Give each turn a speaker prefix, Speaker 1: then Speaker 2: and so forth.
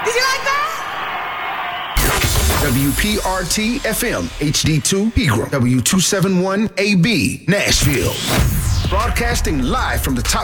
Speaker 1: Did you like that?
Speaker 2: WPRT FM HD2 Pegram, W271AB Nashville. Broadcasting live from the top